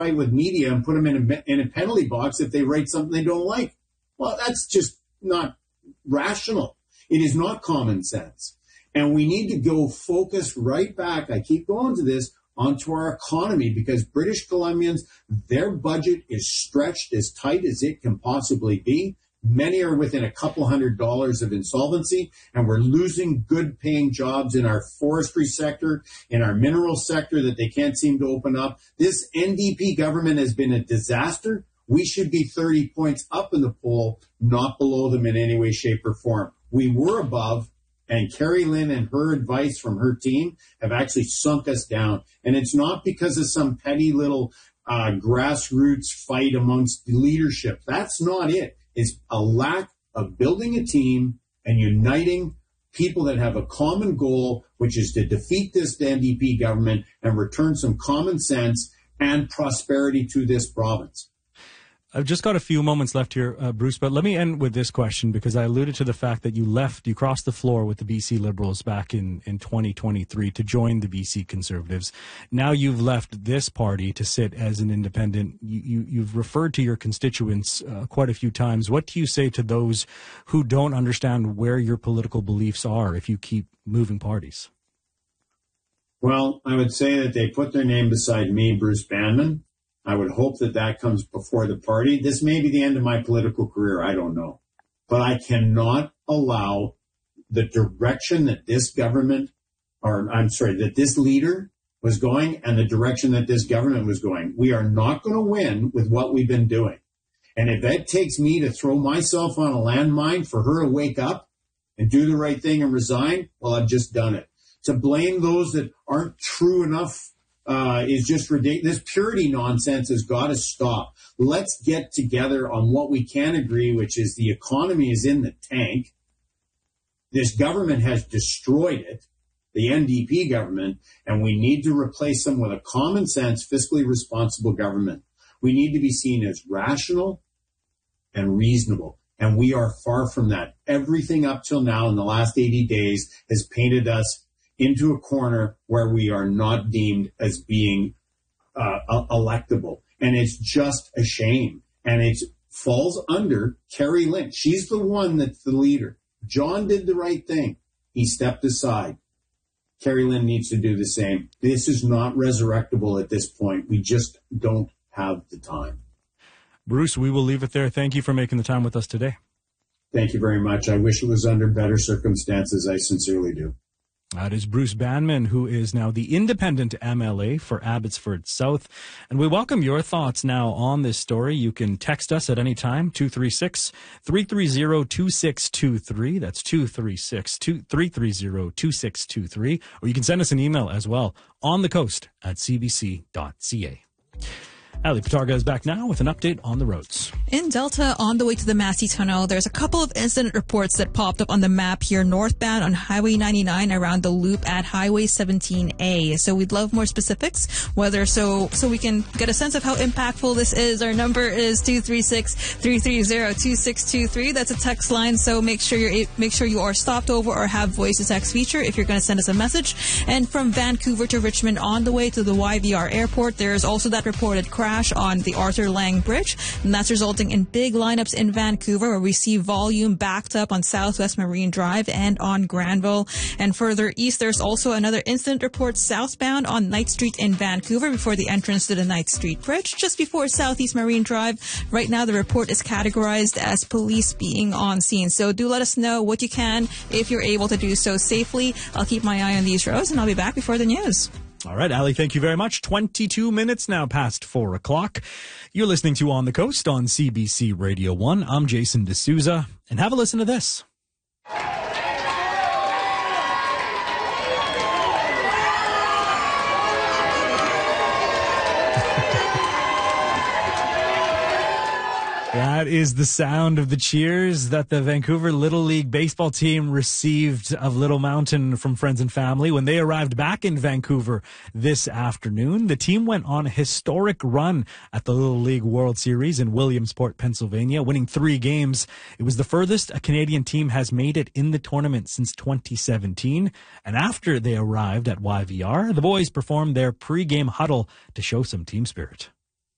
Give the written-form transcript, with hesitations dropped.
fight with media and put them in a penalty box if they write something they don't like. Well, that's just not rational. It is not common sense. And we need to go focus right back, I keep going to this, onto our economy, because British Columbians, their budget is stretched as tight as it can possibly be. Many are within a couple $100 of insolvency, and we're losing good paying jobs in our forestry sector, in our mineral sector that they can't seem to open up. This NDP government has been a disaster. We should be 30 points up in the poll, not below them in any way, shape, or form. We were above, and Carrie Lynn and her advice from her team have actually sunk us down. And it's not because of some petty little grassroots fight amongst leadership. That's not it. It's a lack of building a team and uniting people that have a common goal, which is to defeat this NDP government and return some common sense and prosperity to this province. I've just got a few moments left here, Bruce, but let me end with this question, because I alluded to the fact that you crossed the floor with the BC Liberals back in 2023 to join the BC Conservatives. Now you've left this party to sit as an independent. You've referred to your constituents quite a few times. What do you say to those who don't understand where your political beliefs are if you keep moving parties? Well, I would say that they put their name beside me, Bruce Banman. I would hope that that comes before the party. This may be the end of my political career. I don't know. But I cannot allow the direction that this government, that this leader was going and the direction that this government was going. We are not going to win with what we've been doing. And if that takes me to throw myself on a landmine for her to wake up and do the right thing and resign, well, I've just done it. To blame those that aren't true enough is just ridiculous. This purity nonsense has got to stop. Let's get together on what we can agree, which is the economy is in the tank. This government has destroyed it, the NDP government, and we need to replace them with a common sense, fiscally responsible government. We need to be seen as rational and reasonable, and we are far from that. Everything up till now in the last 80 days has painted us into a corner where we are not deemed as being electable. And it's just a shame. And it falls under Carrie Lynn. She's the one that's the leader. John did the right thing. He stepped aside. Carrie Lynn needs to do the same. This is not resurrectable at this point. We just don't have the time. Bruce, we will leave it there. Thank you for making the time with us today. Thank you very much. I wish it was under better circumstances. I sincerely do. That is Bruce Banman, who is now the independent MLA for Abbotsford South. And we welcome your thoughts now on this story. You can text us at any time, 236-330-2623. That's 236-330-2623. Or you can send us an email as well, onthecoast@cbc.ca. Ali Patarga is back now with an update on the roads. In Delta, on the way to the Massey Tunnel, there's a couple of incident reports that popped up on the map here, northbound on Highway 99 around the loop at Highway 17A. So we'd love more specifics, so we can get a sense of how impactful this is. Our number is 236-330-2623. That's a text line, so make sure you are stopped over or have voice to text feature if you're going to send us a message. And from Vancouver to Richmond on the way to the YVR airport, there's also that reported crash on the Arthur Lang Bridge, and that's resulting in big lineups in Vancouver, where we see volume backed up on Southwest Marine Drive and on Granville. And further east, there's also another incident report southbound on Knight Street in Vancouver before the entrance to the Knight Street Bridge, just before Southeast Marine Drive. Right now, the report is categorized as police being on scene. So do let us know what you can if you're able to do so safely. I'll keep my eye on these roads, and I'll be back before the news. All right, Ali, thank you very much. 22 minutes now past 4 o'clock. You're listening to On the Coast on CBC Radio 1. I'm Jason D'Souza, and have a listen to this. That is the sound of the cheers that the Vancouver Little League baseball team received of Little Mountain from friends and family when they arrived back in Vancouver this afternoon. The team went on a historic run at the Little League World Series in Williamsport, Pennsylvania, winning 3 games. It was the furthest a Canadian team has made it in the tournament since 2017. And after they arrived at YVR, the boys performed their pre-game huddle to show some team spirit.